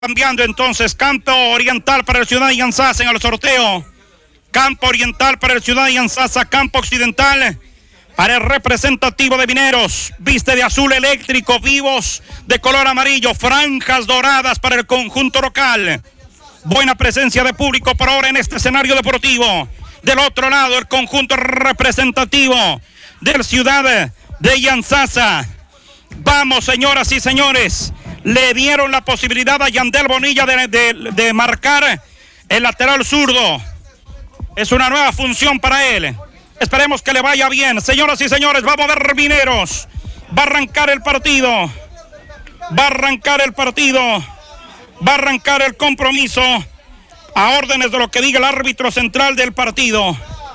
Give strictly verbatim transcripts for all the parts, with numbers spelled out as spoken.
Cambiando entonces, campo oriental para el Ciudad de Yanzasa en el sorteo. Campo oriental para el Ciudad de Yanzasa, campo occidental para el representativo de Mineros. Viste de azul eléctrico, vivos de color amarillo, franjas doradas para el conjunto local. Buena presencia de público por ahora en este escenario deportivo. Del otro lado, el conjunto representativo del Ciudad de Yanzasa. Vamos, señoras y señores. Le dieron la posibilidad a Yandel Bonilla de, de, de marcar el lateral zurdo. Es una nueva función para él. Esperemos que le vaya bien. Señoras y señores, vamos a ver Mineros. Va a arrancar el partido. Va a arrancar el partido. Va a arrancar el compromiso a órdenes de lo que diga el árbitro central del partido.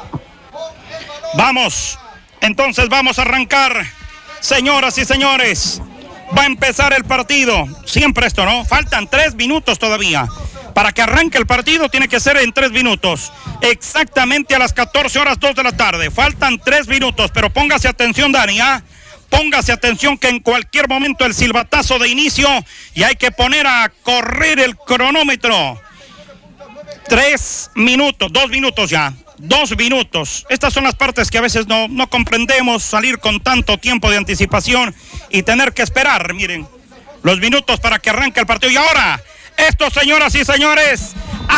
Vamos. Entonces vamos a arrancar. Señoras y señores, va a empezar el partido. Siempre esto, ¿no? Faltan tres minutos todavía. Para que arranque el partido tiene que ser en tres minutos. Exactamente a las catorce horas dos de la tarde. Faltan tres minutos, pero póngase atención, Dani, ¿ah? Póngase atención que en cualquier momento el silbatazo de inicio y hay que poner a correr el cronómetro. Tres minutos, dos minutos ya. Dos minutos. Estas son las partes que a veces no, no comprendemos, salir con tanto tiempo de anticipación y tener que esperar, miren, los minutos para que arranque el partido. Y ahora, esto, señoras y señores,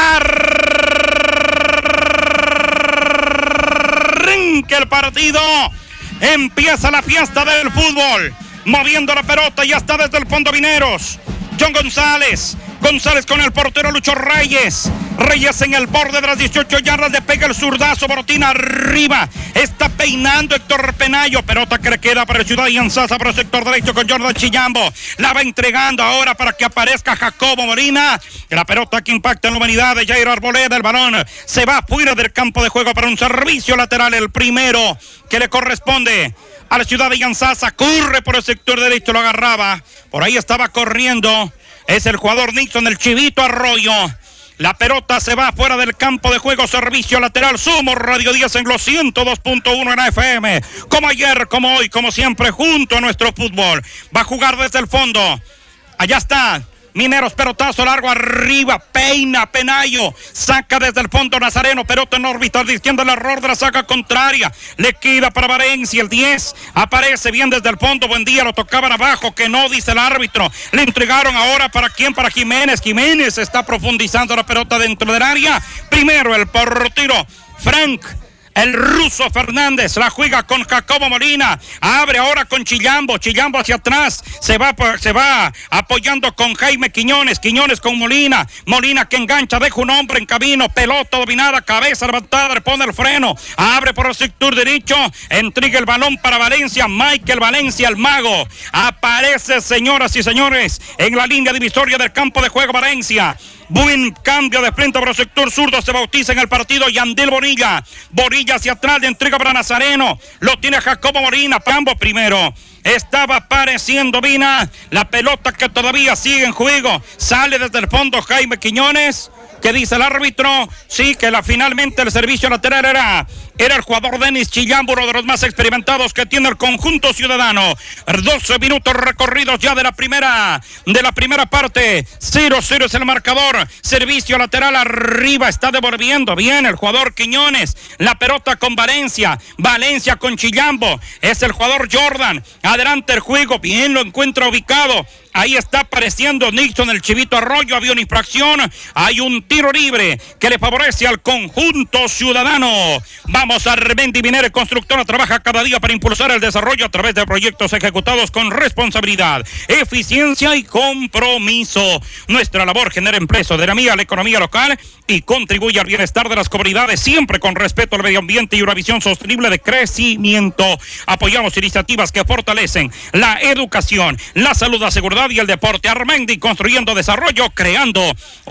arranque el partido. Empieza la fiesta del fútbol. Moviendo la pelota, ya está desde el fondo Mineros. John González. González con el portero Lucho Reyes. Reyes en el borde de las dieciocho yardas, le pega el zurdazo, Borotina arriba, está peinando Héctor Penayo, pelota que le queda para el Ciudad de Yanzasa, para el sector derecho con Jordan Chillambo, la va entregando ahora para que aparezca Jacobo Molina, la pelota que impacta en la humanidad de Jairo Arboleda, el balón se va fuera del campo de juego para un servicio lateral, el primero que le corresponde a la Ciudad de Yanzasa, corre por el sector derecho, lo agarraba, por ahí estaba corriendo, es el jugador Nixon, el Chivito Arroyo. La pelota se va fuera del campo de juego, servicio lateral, Sumo Radio diez en los ciento dos punto uno en A F M. Como ayer, como hoy, como siempre, junto a nuestro fútbol. Va a jugar desde el fondo. Allá está. Mineros, pelotazo largo arriba, peina Penayo, saca desde el fondo Nazareno, pelota en órbita, diciendo el error de la saca contraria, le queda para Valencia, el diez, aparece bien desde el fondo, buen día, lo tocaban abajo, que no, dice el árbitro, le entregaron ahora para quién, para Jiménez, Jiménez está profundizando la pelota dentro del área, primero el portero, Frank, el ruso Fernández, la juega con Jacobo Molina, abre ahora con Chillambo, Chillambo hacia atrás, se va, se va apoyando con Jaime Quiñones, Quiñones con Molina, Molina que engancha, deja un hombre en camino, pelota dominada, cabeza levantada, le pone el freno, abre por el sector derecho, entrega el balón para Valencia, Michael Valencia, el mago, aparece, señoras y señores, en la línea divisoria del campo de juego Valencia. Buen cambio de frente para el sector zurdo, se bautiza en el partido Yandel Bonilla, Bonilla hacia atrás, le entrega para Nazareno, lo tiene Jacobo Molina, Pambo primero, estaba apareciendo Vina, la pelota que todavía sigue en juego, sale desde el fondo Jaime Quiñones, que dice el árbitro, sí, que la, finalmente el servicio lateral era, era el jugador Denis Chillambo, uno de los más experimentados que tiene el conjunto ciudadano. doce minutos recorridos ya de la primera, de la primera parte, cero cero es el marcador, servicio lateral arriba, está devolviendo bien el jugador Quiñones, la pelota con Valencia, Valencia con Chillambo, es el jugador Jordan, adelante el juego, bien lo encuentra ubicado. Ahí está apareciendo Nixon, el Chivito Arroyo, había una infracción, hay un tiro libre que le favorece al conjunto ciudadano. Vamos a Armendi Minera Constructora, trabaja cada día para impulsar el desarrollo a través de proyectos ejecutados con responsabilidad, eficiencia y compromiso. Nuestra labor genera empleo, soberanía a la economía local y contribuye al bienestar de las comunidades, siempre con respeto al medio ambiente y una visión sostenible de crecimiento. Apoyamos iniciativas que fortalecen la educación, la salud, la seguridad y el deporte. Armendi, construyendo desarrollo, creando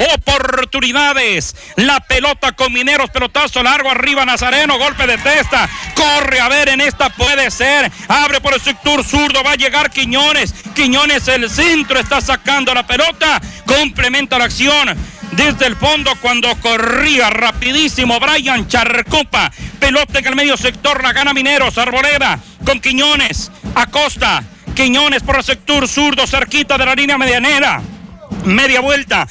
oportunidades. La pelota con Mineros, pelotazo largo arriba Nazareno, golpe de testa, corre a ver, en esta puede ser, abre por el sector zurdo, va a llegar Quiñones, Quiñones el centro, está sacando la pelota, complementa la acción desde el fondo cuando corría rapidísimo Brian Charcopa, pelota en el medio sector, la gana Mineros, Arboleda con Quiñones, Acosta, Quiñones por el sector zurdo, cerquita de la línea medianera, media vuelta,